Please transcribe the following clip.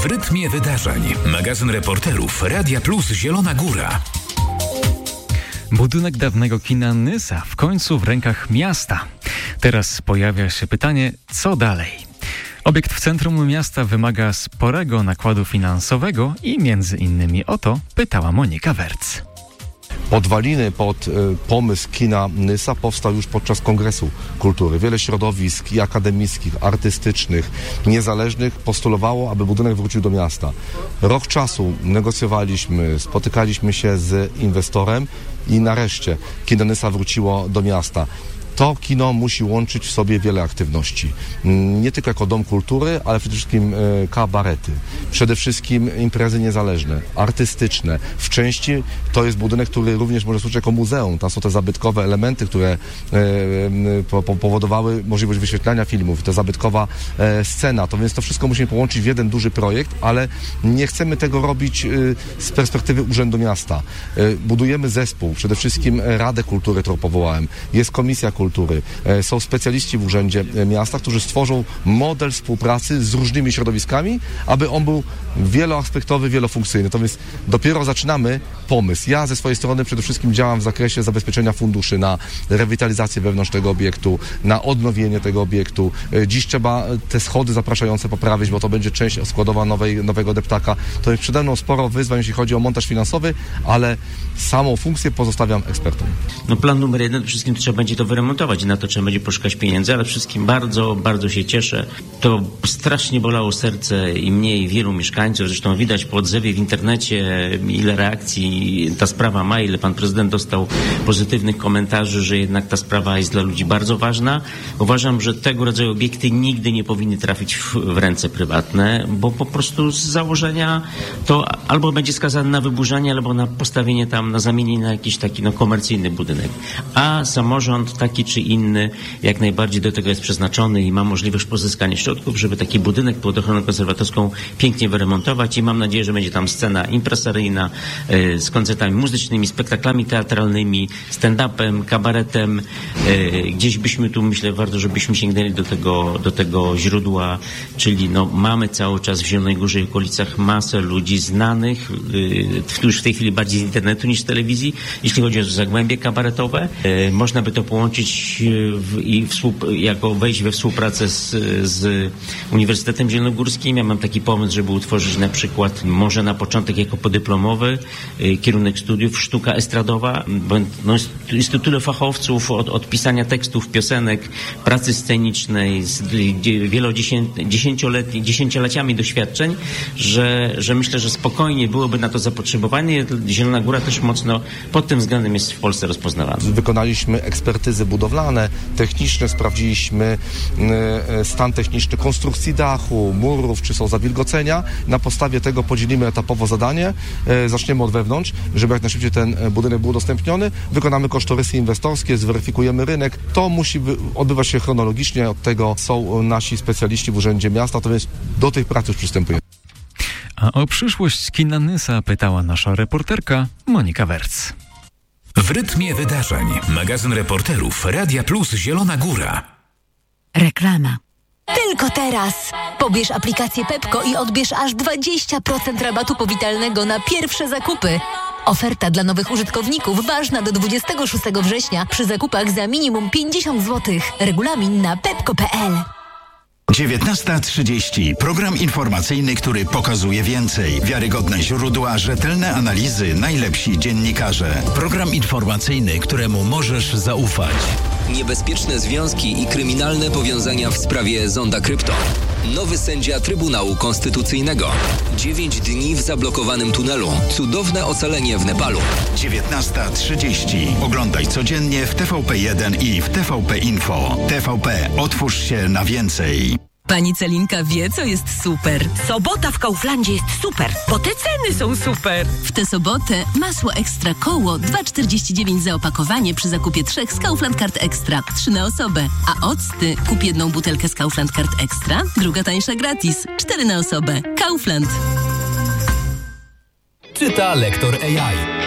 W rytmie wydarzeń. Magazyn reporterów Radia Plus Zielona Góra. Budynek dawnego kina Nysa w końcu w rękach miasta. Teraz pojawia się pytanie, co dalej? Obiekt w centrum miasta wymaga sporego nakładu finansowego i między innymi o to pytała Monika Werc. Podwaliny pod pomysł kina Nysa powstał już podczas Kongresu Kultury. Wiele środowisk i akademickich, artystycznych, niezależnych postulowało, aby budynek wrócił do miasta. Rok czasu negocjowaliśmy, spotykaliśmy się z inwestorem i nareszcie kino Nysa wróciło do miasta. To kino musi łączyć w sobie wiele aktywności. Nie tylko jako dom kultury, ale przede wszystkim kabarety. Przede wszystkim imprezy niezależne, artystyczne. W części to jest budynek, który również może służyć jako muzeum. Tam są te zabytkowe elementy, które powodowały możliwość wyświetlania filmów. To zabytkowa scena. To więc to wszystko musimy połączyć w jeden duży projekt, ale nie chcemy tego robić z perspektywy Urzędu Miasta. Budujemy zespół, przede wszystkim Radę Kultury, którą powołałem. Jest Komisja Kultury. Są specjaliści w Urzędzie Miasta, którzy stworzą model współpracy z różnymi środowiskami, aby on był wieloaspektowy, wielofunkcyjny. To więc dopiero zaczynamy pomysł. Ja ze swojej strony przede wszystkim działam w zakresie zabezpieczenia funduszy na rewitalizację wewnątrz tego obiektu, na odnowienie tego obiektu. Dziś trzeba te schody zapraszające poprawić, bo to będzie część składowa nowego deptaka. To jest przede mną sporo wyzwań, jeśli chodzi o montaż finansowy, ale samą funkcję pozostawiam ekspertom. Plan numer 1 to wszystkim trzeba będzie to wyremontować i na to trzeba będzie poszukać pieniędzy, ale wszystkim bardzo, bardzo się cieszę. To strasznie bolało serce i mnie, i wielu mieszkańców. Zresztą widać po odzewie w internecie, ile reakcji ta sprawa ma, ile pan prezydent dostał pozytywnych komentarzy, że jednak ta sprawa jest dla ludzi bardzo ważna. Uważam, że tego rodzaju obiekty nigdy nie powinny trafić w ręce prywatne, bo po prostu z założenia to albo będzie skazane na wyburzenie, albo na postawienie tam, na zamienienie na jakiś taki komercyjny budynek. A samorząd taki czy inny jak najbardziej do tego jest przeznaczony i ma możliwość pozyskania środków, żeby taki budynek pod ochroną konserwatorską pięknie wyremontować i mam nadzieję, że będzie tam scena impresaryjna z koncertami muzycznymi, spektaklami teatralnymi, stand-upem, kabaretem. Gdzieś byśmy tu, myślę, warto, żebyśmy sięgnęli do tego źródła, czyli mamy cały czas w Zielonej Górze i okolicach masę ludzi znanych, już w tej chwili bardziej z internetu niż z telewizji, jeśli chodzi o zagłębie kabaretowe. Można by to połączyć wejść we współpracę z Uniwersytetem Zielonogórskim. Ja mam taki pomysł, żeby utworzyć na przykład może na początek jako podyplomowy kierunek studiów sztuka estradowa, bo jest tu tyle fachowców od pisania tekstów, piosenek, pracy scenicznej z dziesięcioleciami doświadczeń, że myślę, że spokojnie byłoby na to zapotrzebowanie. Zielona Góra też mocno pod tym względem jest w Polsce rozpoznawana. Wykonaliśmy ekspertyzy budowlane, techniczne, sprawdziliśmy stan techniczny konstrukcji dachu, murów, czy są zawilgocenia. Na podstawie tego podzielimy etapowo zadanie. Zaczniemy od wewnątrz, żeby jak najszybciej ten budynek był udostępniony. Wykonamy kosztorysy inwestorskie, zweryfikujemy rynek. To musi odbywać się chronologicznie. Od tego są nasi specjaliści w Urzędzie Miasta, to więc do tej pracy już przystępujemy. A o przyszłość kina Nysa pytała nasza reporterka Monika Werc. W rytmie wydarzeń. Magazyn reporterów Radia Plus Zielona Góra. Reklama. Tylko teraz! Pobierz aplikację Pepko i odbierz aż 20% rabatu powitalnego na pierwsze zakupy. Oferta dla nowych użytkowników ważna do 26 września przy zakupach za minimum 50 zł. Regulamin na pepko.pl. 19:30. Program informacyjny, który pokazuje więcej. Wiarygodne źródła, rzetelne analizy, najlepsi dziennikarze. Program informacyjny, któremu możesz zaufać. Niebezpieczne związki i kryminalne powiązania w sprawie Zonda Krypto. Nowy sędzia Trybunału Konstytucyjnego. 9 dni w zablokowanym tunelu. Cudowne ocalenie w Nepalu. 19:30. Oglądaj codziennie w TVP1 i w TVP Info. TVP. Otwórz się na więcej. Pani Celinka wie, co jest super. Sobota w Kauflandzie jest super, bo te ceny są super. W tę sobotę masło Ekstra Koło 2,49 za opakowanie przy zakupie 3 z Kaufland Card Extra. 3 na osobę. A octy kup jedną butelkę z Kaufland Card Extra, druga tańsza gratis. 4 na osobę. Kaufland. Czyta lektor AI.